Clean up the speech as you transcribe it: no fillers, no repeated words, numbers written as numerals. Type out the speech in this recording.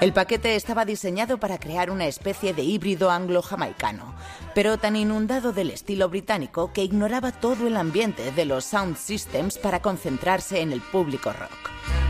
El paquete estaba diseñado para crear una especie de híbrido anglo-jamaicano, pero tan inundado del estilo británico que ignoraba todo el ambiente de los sound systems para concentrarse en el público rock.